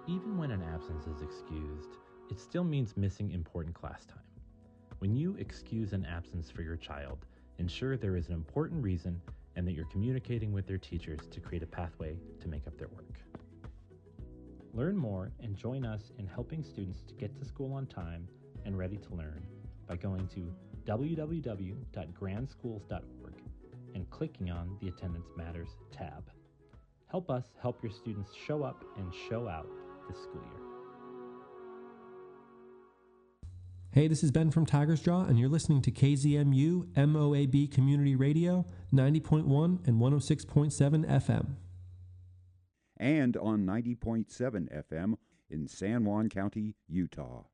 Even when an absence is excused, it still means missing important class time. When you excuse an absence for your child, ensure there is an important reason and that you're communicating with their teachers to create a pathway to make up their work. Learn more and join us in helping students to get to school on time and ready to learn by going to www.grandschools.org and clicking on the Attendance Matters tab. Help us help your students show up and show out this school year. Hey, this is Ben from Tiger's Jaw, and you're listening to KZMU MOAB Community Radio, 90.1 and 106.7 FM. And on 90.7 FM in San Juan County, Utah.